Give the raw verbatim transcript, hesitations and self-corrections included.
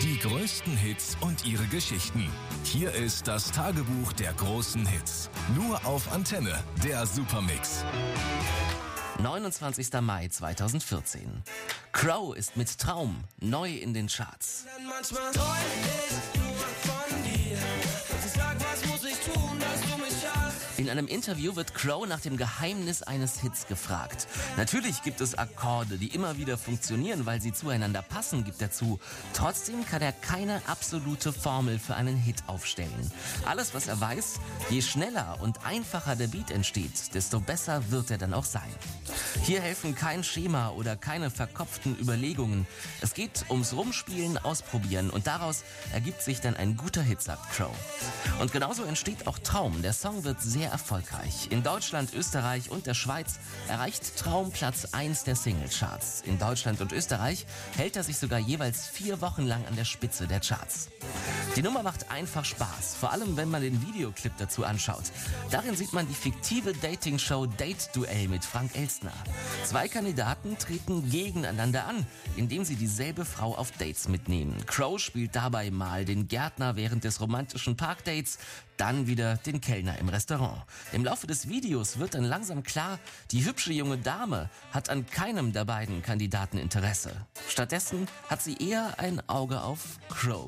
Die größten Hits und ihre Geschichten. Hier ist das Tagebuch der großen Hits. Nur auf Antenne, der Supermix. neunundzwanzigster Mai zweitausendvierzehn. Crow ist mit Traum neu in den Charts. Manchmal träum ich nur von dir. Sag, was muss ich tun, dass du mich hast? In einem Interview wird Crow nach dem Geheimnis eines Hits gefragt. Natürlich gibt es Akkorde, die immer wieder funktionieren, weil sie zueinander passen, gibt er zu. Trotzdem kann er keine absolute Formel für einen Hit aufstellen. Alles, was er weiß, je schneller und einfacher der Beat entsteht, desto besser wird er dann auch sein. Hier helfen kein Schema oder keine verkopften Überlegungen. Es geht ums Rumspielen, Ausprobieren und daraus ergibt sich dann ein guter Hit, sagt Crow. Und genauso entsteht auch Traum. Der Song wird sehr erfolgreich. In Deutschland, Österreich und der Schweiz erreicht Traum Platz eins der Singlecharts. In Deutschland und Österreich hält er sich sogar jeweils vier Wochen lang an der Spitze der Charts. Die Nummer macht einfach Spaß, vor allem wenn man den Videoclip dazu anschaut. Darin sieht man die fiktive Dating-Show Date Duell mit Frank Elstner. Zwei Kandidaten treten gegeneinander an, indem sie dieselbe Frau auf Dates mitnehmen. Crow spielt dabei mal den Gärtner während des romantischen Parkdates, dann wieder den Kellner im Restaurant. Im Laufe des Videos wird dann langsam klar, die hübsche junge Dame hat an keinem der beiden Kandidaten Interesse. Stattdessen hat sie eher ein Auge auf Crow.